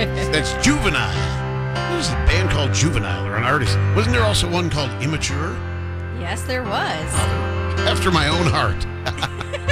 That's Juvenile. There's a band called Juvenile, or an artist. Wasn't there also one called Immature? Yes, there was. After my own heart.